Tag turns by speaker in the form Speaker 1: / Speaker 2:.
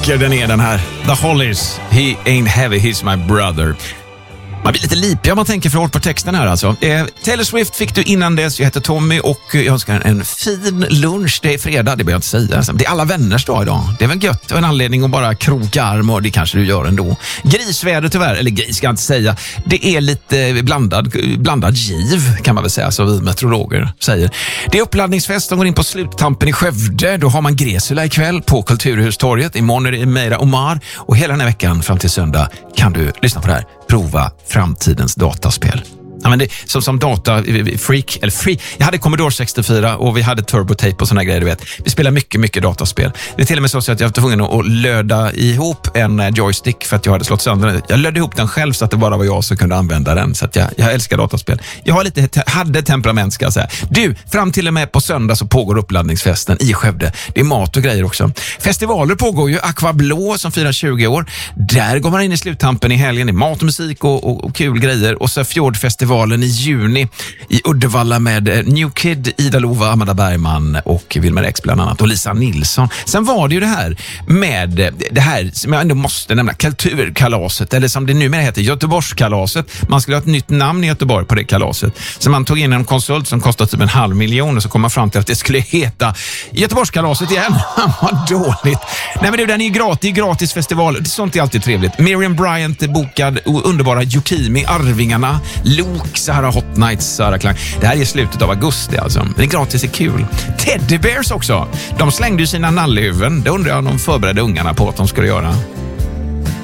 Speaker 1: vacker den är den här. The Hollies, He Ain't Heavy, He's My Brother. Man blir lite lipig om man tänker för hårt på texten här alltså. Taylor Swift fick du innan dess. Jag heter Tommy och jag önskar en fin lunch. Det är fredag, det behöver jag inte säga. Alltså. Det är alla vänners dag idag. Det är väl gött och en anledning att bara kroka arm och det kanske du gör ändå. Grisväder tyvärr, eller gris ska jag inte säga. Det är lite blandad giv kan man väl säga, så vi meteorologer säger. Det är uppladdningsfest som går in på sluttampen i Skövde. Då har man Gresula ikväll på Kulturhustorget. Imorgon är det Meira Omar och hela den här veckan fram till söndag kan du lyssna på det här. Prova framtidens dataspel. Ja, men det som data-freak, eller free. Jag hade Commodore 64 och vi hade Turbotape och såna grejer, du vet. Vi spelar mycket dataspel. Det är till och med så att jag var tvungen att löda ihop en joystick för att jag hade slått sönder den. Jag lödde ihop den själv så att det bara var jag som kunde använda den. Så att jag älskar dataspel. Jag har hade temperament ska jag säga. Du, fram till och med på söndag så pågår uppladdningsfesten i Skövde. Det är mat och grejer också. Festivaler pågår ju. Aqua Blå som firar 20 år. Där går man in i sluttampen i helgen. Det är mat och musik och kul grejer. Och så Fjordfestival i juni i Uddevalla med New Kid, Ida Lova, Amanda Bergman och Wilmer X bland annat och Lisa Nilsson. Sen var det ju det här med det här som jag ändå måste nämna, kulturkalaset, eller som det numera heter, Göteborgskalaset. Man skulle ha ett nytt namn i Göteborg på det kalaset. Så man tog in en konsult som kostade typ 500 000 och så kom man fram till att det skulle heta Göteborgskalaset igen. Vad dåligt. Nej men den är gratis festival. Sånt är alltid trevligt. Miriam Bryant är bokad, underbara Yukimi, Arvingarna, Luke, Sahara Hot Nights, Sahara Klang. Det här är slutet av augusti alltså. Det är gratis, är kul. Teddy Bears också. De slängde ju sina nallhuvuden. Det undrar jag om de förberedde ungarna på att de skulle göra.